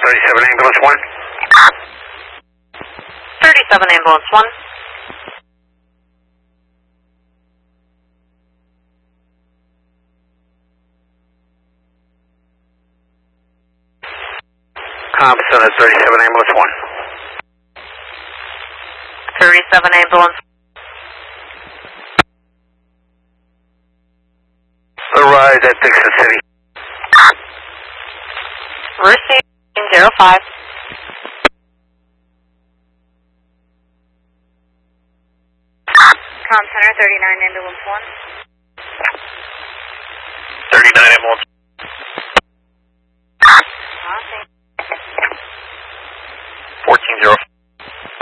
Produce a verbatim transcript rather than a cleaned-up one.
thirty-seven ambulance one. thirty-seven ambulance one. Com Center thirty-seven ambulance one. thirty-seven ambulance. Arrived at Dixon City. Receiving zero five. Com Center thirty-nine ambulance one. thirty-nine ambulance.